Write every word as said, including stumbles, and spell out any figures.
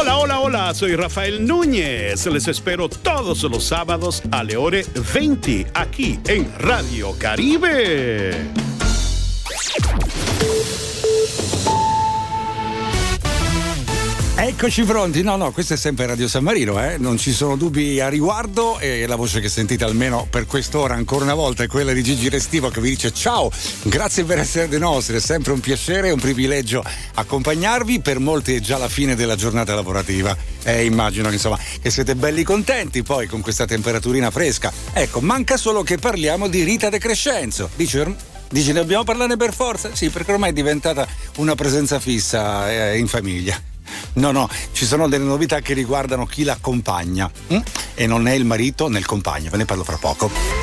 Hola, hola, hola, soy Rafael Núñez. Les espero todos los sábados a le ore veinte aquí en Radio Caribe. Eccoci pronti, no no, questo è sempre Radio San Marino, eh? Non ci sono dubbi a riguardo e la voce che sentite almeno per quest'ora ancora una volta è quella di Gigi Restivo che vi dice ciao, grazie per essere dei nostri, è sempre un piacere e un privilegio accompagnarvi, per molti è già la fine della giornata lavorativa e eh, immagino che insomma che siete belli contenti poi con questa temperaturina fresca. Ecco, manca solo che parliamo di Rita De Crescenzo, dice Dici, ne dobbiamo parlarne per forza? Sì, perché ormai è diventata una presenza fissa eh, in famiglia. No, no, ci sono delle novità che riguardano chi l'accompagna hm? E non è il marito né il compagno, ve ne parlo fra poco.